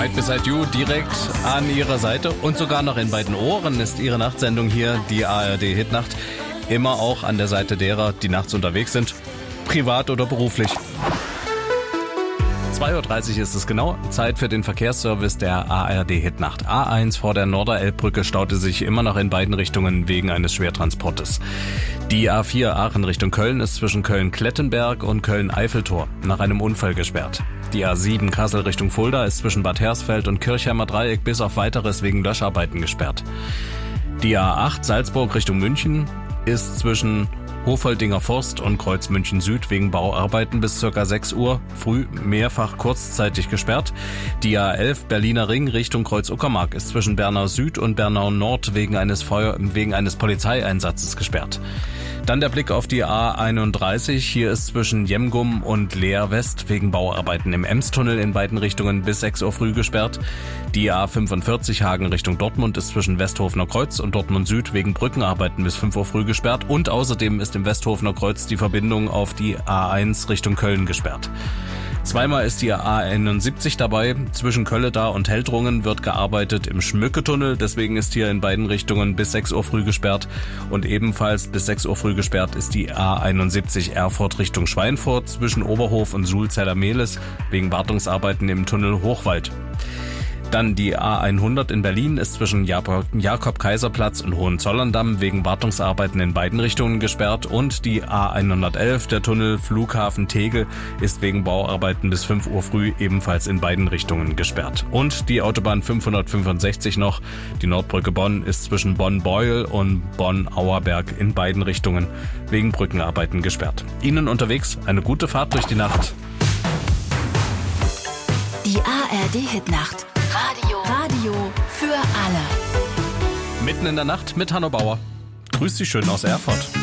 Right Beside You direkt an Ihrer Seite und sogar noch in beiden Ohren ist Ihre Nachtsendung hier, die ARD Hitnacht, immer auch an der Seite derer, die nachts unterwegs sind, privat oder beruflich. 2.30 Uhr ist es genau, Zeit für den Verkehrsservice der ARD Hitnacht. A1 vor der Norderelbbrücke staute sich immer noch in beiden Richtungen wegen eines Schwertransportes. Die A4 Aachen Richtung Köln ist zwischen Köln-Klettenberg und Köln-Eiffeltor nach einem Unfall gesperrt. Die A7 Kassel Richtung Fulda ist zwischen Bad Hersfeld und Kirchheimer Dreieck bis auf Weiteres wegen Löscharbeiten gesperrt. Die A8 Salzburg Richtung München ist zwischen Hofoldinger Forst und Kreuz München Süd wegen Bauarbeiten bis ca. 6 Uhr früh mehrfach kurzzeitig gesperrt. Die A11 Berliner Ring Richtung Kreuz Uckermark ist zwischen Bernau Süd und Bernau Nord wegen eines Polizeieinsatzes gesperrt. Dann der Blick auf die A31. Hier ist zwischen Jemgum und Leer West wegen Bauarbeiten im Emstunnel in beiden Richtungen bis 6 Uhr früh gesperrt. Die A45 Hagen Richtung Dortmund ist zwischen Westhofener Kreuz und Dortmund Süd wegen Brückenarbeiten bis 5 Uhr früh gesperrt. Und außerdem ist im Westhofener Kreuz die Verbindung auf die A1 Richtung Köln gesperrt. Zweimal ist die A71 dabei. Zwischen Kölleda und Heldrungen wird gearbeitet im Schmücketunnel. Deswegen ist hier in beiden Richtungen bis 6 Uhr früh gesperrt. Und ebenfalls bis 6 Uhr früh gesperrt ist die A71 Erfurt Richtung Schweinfurt zwischen Oberhof und Sulzeller-Mehlis wegen Wartungsarbeiten im Tunnel Hochwald. Dann die A100 in Berlin ist zwischen Jakob-Kaiser-Platz und Hohenzollern-Damm wegen Wartungsarbeiten in beiden Richtungen gesperrt und die A111, der Tunnel Flughafen Tegel, ist wegen Bauarbeiten bis 5 Uhr früh ebenfalls in beiden Richtungen gesperrt. Und die Autobahn 565 noch, die Nordbrücke Bonn, ist zwischen Bonn-Beuel und Bonn-Auerberg in beiden Richtungen wegen Brückenarbeiten gesperrt. Ihnen unterwegs eine gute Fahrt durch die Nacht. Die ARD Hitnacht. Radio für alle. Mitten in der Nacht mit Hanno Bauer. Grüß Sie schön aus Erfurt.